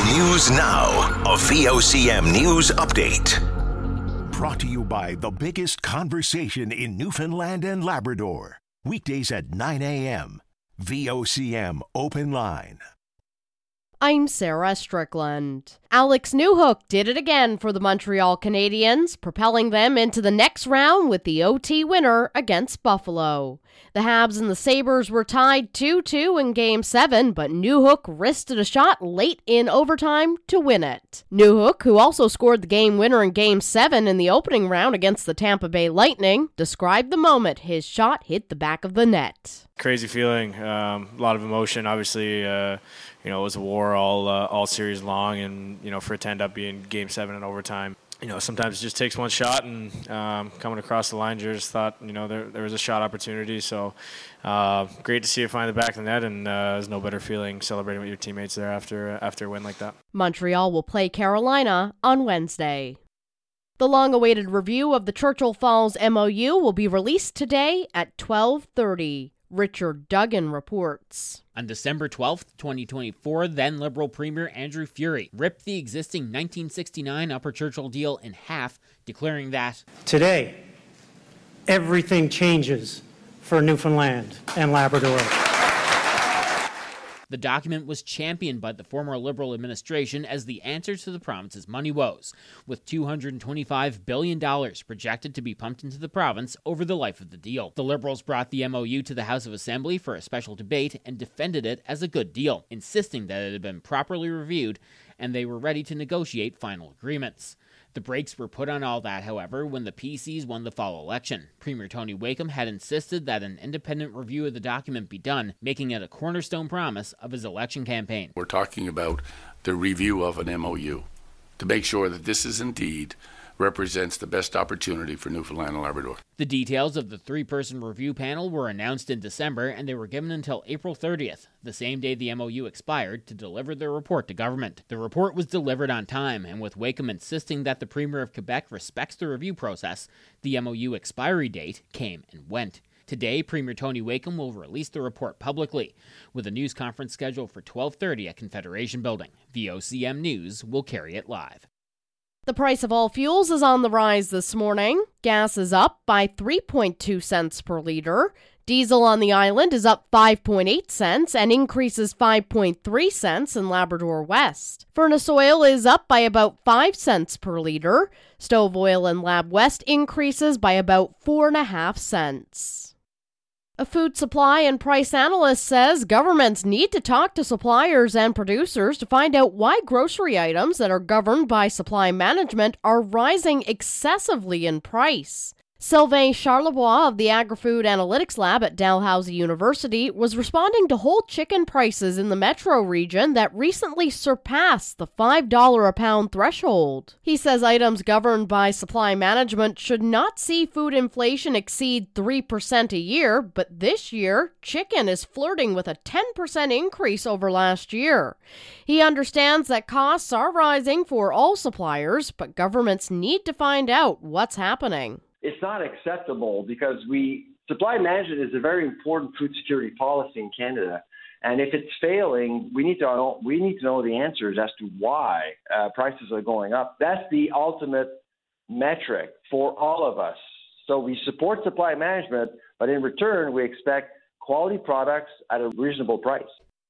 News Now, a VOCM news update. Brought to you by the biggest conversation in Newfoundland and Labrador. Weekdays at 9 a.m. VOCM Open Line. I'm Sarah Strickland. Alex Newhook did it again for the Montreal Canadiens, propelling them into the next round with the OT winner against Buffalo. The Habs and the Sabres were tied 2-2 in Game 7, but Newhook wristed a shot late in overtime to win it. Newhook, who also scored the game winner in Game 7 in the opening round against the Tampa Bay Lightning, described the moment his shot hit the back of the net. Crazy feeling, a lot of emotion. Obviously, it was a war all series long, and for it to end up being Game 7 in overtime. Sometimes it just takes one shot, and coming across the line, just thought, there was a shot opportunity. So great to see it find the back of the net, and there's no better feeling celebrating with your teammates there after a win like that. Montreal will play Carolina on Wednesday. The long-awaited review of the Churchill Falls MOU will be released today at 12:30. Richard Duggan reports. On December 12th, 2024, then Liberal Premier Andrew Furey ripped the existing 1969 Upper Churchill deal in half, declaring that today, everything changes for Newfoundland and Labrador. The document was championed by the former Liberal administration as the answer to the province's money woes, with $225 billion projected to be pumped into the province over the life of the deal. The Liberals brought the MOU to the House of Assembly for a special debate and defended it as a good deal, insisting that it had been properly reviewed and they were ready to negotiate final agreements. The brakes were put on all that, however, when the PCs won the fall election. Premier Tony Wakeham had insisted that an independent review of the document be done, making it a cornerstone promise of his election campaign. We're talking about the review of an MOU to make sure that this is indeed represents the best opportunity for Newfoundland and Labrador. The details of the three-person review panel were announced in December, and they were given until April 30th, the same day the MOU expired, to deliver their report to government. The report was delivered on time, and with Wakeham insisting that the Premier of Quebec respects the review process, the MOU expiry date came and went. Today, Premier Tony Wakeham will release the report publicly, with a news conference scheduled for 12:30 at Confederation Building. VOCM News will carry it live. The price of all fuels is on the rise this morning. Gas is up by 3.2 cents per liter. Diesel on the island is up 5.8 cents and increases 5.3 cents in Labrador West. Furnace oil is up by about 5 cents per liter. Stove oil in Lab West increases by about 4.5 cents. A food supply and price analyst says governments need to talk to suppliers and producers to find out why grocery items that are governed by supply management are rising excessively in price. Sylvain Charlebois of the Agri-Food Analytics Lab at Dalhousie University was responding to whole chicken prices in the metro region that recently surpassed the $5 a pound threshold. He says items governed by supply management should not see food inflation exceed 3% a year, but this year, chicken is flirting with a 10% increase over last year. He understands that costs are rising for all suppliers, but governments need to find out what's happening. It's not acceptable because supply management is a very important food security policy in Canada. And if it's failing, we need to know the answers as to why prices are going up. That's the ultimate metric for all of us. So we support supply management, but in return, we expect quality products at a reasonable price.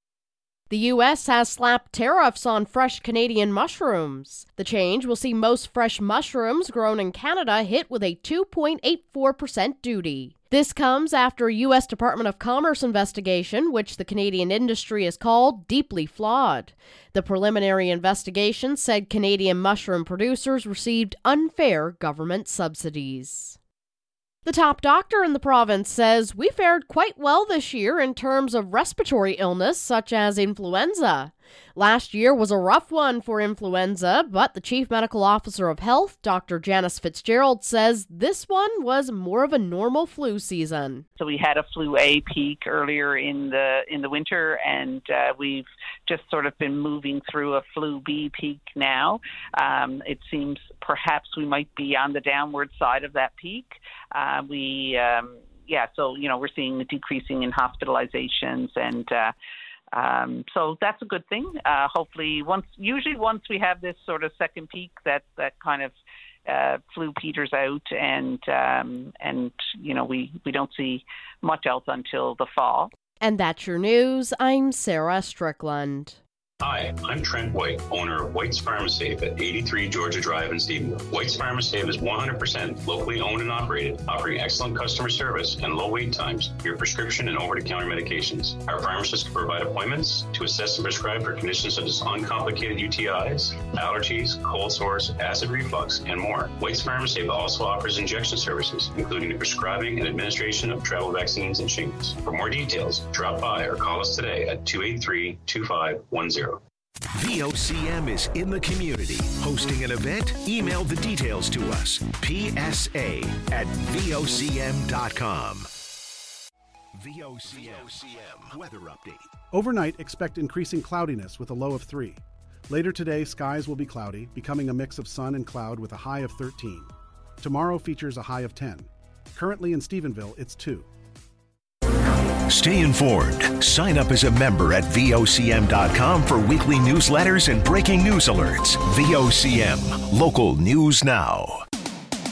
The U.S. has slapped tariffs on fresh Canadian mushrooms. The change will see most fresh mushrooms grown in Canada hit with a 2.84% duty. This comes after a U.S. Department of Commerce investigation, which the Canadian industry has called deeply flawed. The preliminary investigation said Canadian mushroom producers received unfair government subsidies. The top doctor in the province says we fared quite well this year in terms of respiratory illness such as influenza. Last year was a rough one for influenza, but the Chief Medical Officer of Health, Dr. Janice Fitzgerald, says this one was more of a normal flu season. So we had a flu A peak earlier in the winter, and we've just sort of been moving through a flu B peak now. It seems perhaps we might be on the downward side of that peak. So we're seeing a decreasing in hospitalizations and So that's a good thing. Hopefully, once we have this sort of second peak, that kind of flu peters out, and we don't see much else until the fall. And that's your news. I'm Sarah Strickland. Hi, I'm Trent White, owner of White's Pharmasafe at 83 Georgia Drive in Stephenville. White's Pharmasafe is 100% locally owned and operated, offering excellent customer service and low wait times for your prescription and over-the-counter medications. Our pharmacists can provide appointments to assess and prescribe for conditions such as uncomplicated UTIs, allergies, cold sores, acid reflux, and more. White's Pharmasafe also offers injection services, including the prescribing and administration of travel vaccines and shingles. For more details, drop by or call us today at 283-2510. VOCM is in the community. Hosting an event? Email the details to us. PSA@VOCM.com. VOCM weather update. Overnight, expect increasing cloudiness with a low of 3. Later today, skies will be cloudy, becoming a mix of sun and cloud with a high of 13. Tomorrow features a high of 10. Currently in Stephenville, it's 2. Stay informed. Sign up as a member at VOCM.com for weekly newsletters and breaking news alerts. VOCM, local news now.